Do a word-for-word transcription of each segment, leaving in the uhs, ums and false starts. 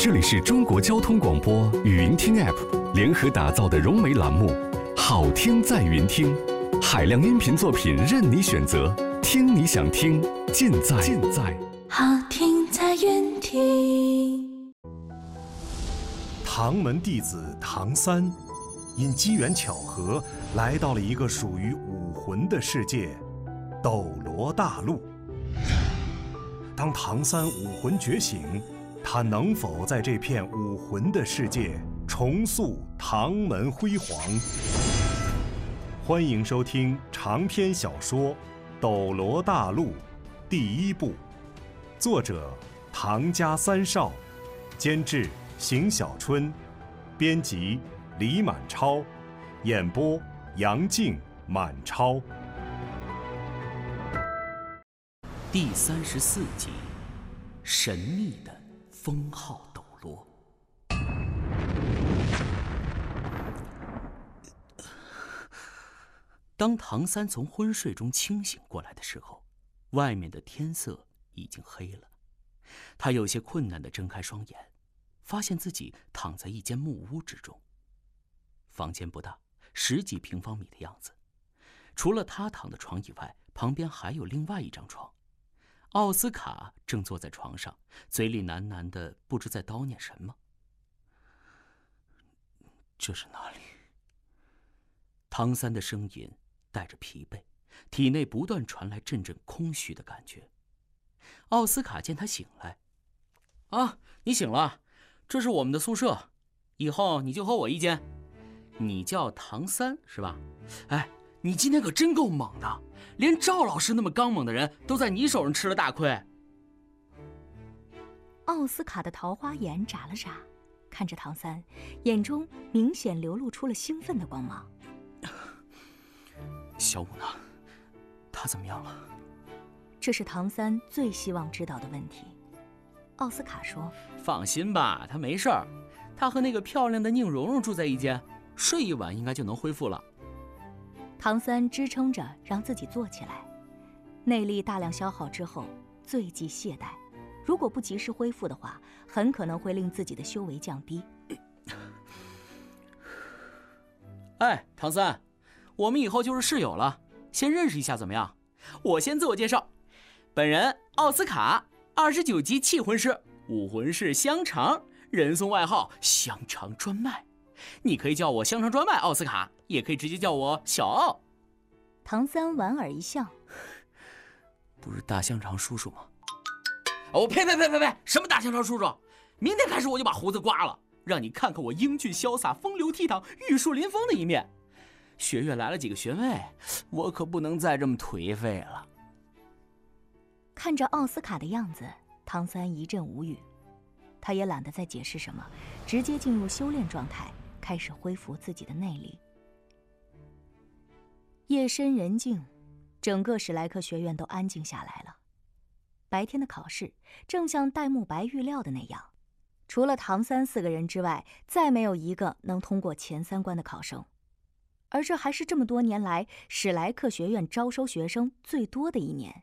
这里是中国交通广播语音听 App 联合打造的融媒栏目，好听在云听，海量音频作品任你选择，听你想听，尽在尽在好听在云听。 唐门弟子唐三，因机缘巧合来到了一个属于武魂的世界——斗罗大陆。当唐三武魂觉醒，他能否在这片武魂的世界重塑唐门辉煌？欢迎收听长篇小说《斗罗大陆》第一部，作者唐家三少，监制邢小春，编辑李满超，演播杨静、满超。 第三十四集，神秘的封号斗罗。当唐三从昏睡中清醒过来的时候，外面的天色已经黑了。他有些困难地睁开双眼，发现自己躺在一间木屋之中。房间不大，十几平方米的样子。除了他躺的床以外，旁边还有另外一张床。奥斯卡正坐在床上，嘴里喃喃的不知在叨念什么。这是哪里？唐三的声音带着疲惫，体内不断传来阵阵空虚的感觉。奥斯卡见他醒来，啊，你醒了，这是我们的宿舍，以后你就和我一间。你叫唐三是吧？哎，你今天可真够猛的，连赵老师那么刚猛的人都在你手上吃了大亏。 奥斯卡的桃花眼眨了眨，看着唐三，眼中明显流露出了兴奋的光芒。 小五呢？他怎么样了？ 这是唐三最希望知道的问题。奥斯卡说： 放心吧，他没事儿，他和那个漂亮的宁荣荣住在一间，睡一晚应该就能恢复了。 唐三支撑着让自己坐起来，内力大量消耗之后，最忌懈怠，如果不及时恢复的话，很可能会令自己的修为降低。 哎，唐三，我们以后就是室友了，先认识一下怎么样？我先自我介绍，本人奥斯卡，二十九级气魂师，武魂是香肠，人送外号香肠专卖。你可以叫我香肠专卖奥斯卡，也可以直接叫我小奥。 唐三莞尔一笑， 不是大香肠叔叔吗？哦，呸呸呸呸呸！什么大香肠叔叔？明天开始我就把胡子刮了，让你看看我英俊潇洒、风流倜傥、玉树临风的一面。学院来了几个学妹，我可不能再这么颓废了。 看着奥斯卡的样子，唐三一阵无语，他也懒得再解释什么，直接进入修炼状态，开始恢复自己的内力。夜深人静，整个史莱克学院都安静下来了。白天的考试正像戴沐白预料的那样，除了唐三四个人之外，再没有一个能通过前三关的考生。而这还是这么多年来史莱克学院招收学生最多的一年。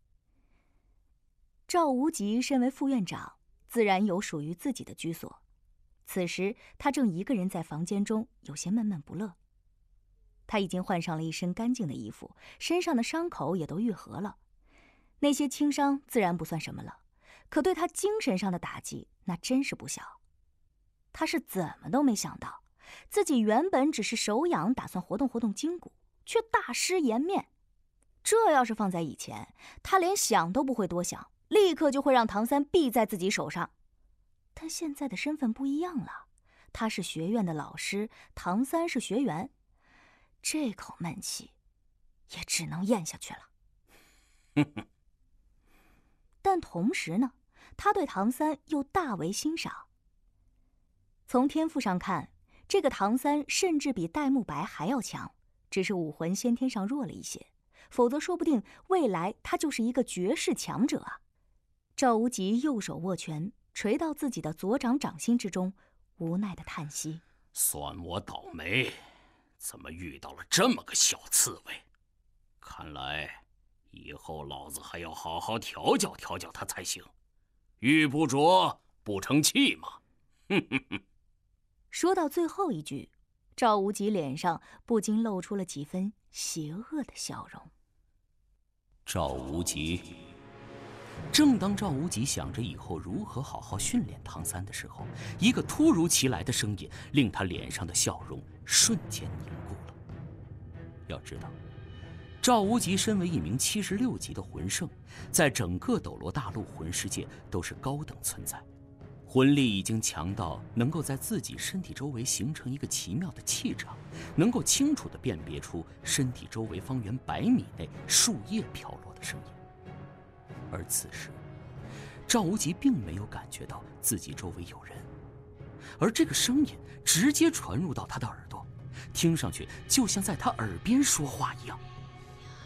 赵无极身为副院长，自然有属于自己的居所。此时他正一个人在房间中，有些闷闷不乐。他已经换上了一身干净的衣服，身上的伤口也都愈合了。那些轻伤自然不算什么了，可对他精神上的打击那真是不小。他是怎么都没想到，自己原本只是手痒，打算活动活动筋骨，却大失颜面。这要是放在以前，他连想都不会多想，立刻就会让唐三毙在自己手上。但现在的身份不一样了，他是学院的老师，唐三是学员，这口闷气也只能咽下去了。但同时呢，他对唐三又大为欣赏。从天赋上看，这个唐三甚至比戴沐白还要强，只是武魂先天上弱了一些，否则说不定未来他就是一个绝世强者啊。赵无极右手握拳，垂到自己的左掌掌心之中，无奈的叹息： 算我倒霉，怎么遇到了这么个小刺猬？看来以后老子还要好好调教调教他才行。玉不琢不成器嘛。 说到最后一句，赵无极脸上不禁露出了几分邪恶的笑容。 赵无极。正当赵无极想着以后如何好好训练唐三的时候，一个突如其来的声音令他脸上的笑容瞬间凝固了。要知道，赵无极身为一名七十六级的魂圣，在整个斗罗大陆魂世界都是高等存在，魂力已经强到能够在自己身体周围形成一个奇妙的气场，能够清楚地辨别出身体周围方圆百米内树叶飘落的声音。而此时，赵无极并没有感觉到自己周围有人，而这个声音直接传入到他的耳朵，听上去就像在他耳边说话一样。